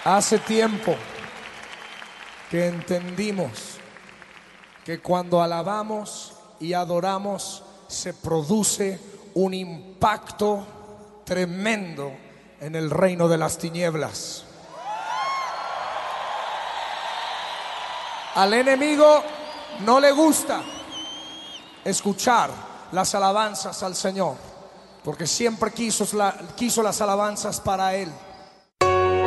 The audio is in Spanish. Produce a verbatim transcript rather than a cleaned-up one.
Hace tiempo que entendimos que cuando alabamos y adoramos se produce un impacto tremendo en el reino de las tinieblas. Al enemigo no le gusta escuchar las alabanzas al Señor, porque siempre quiso, quiso las alabanzas para Él.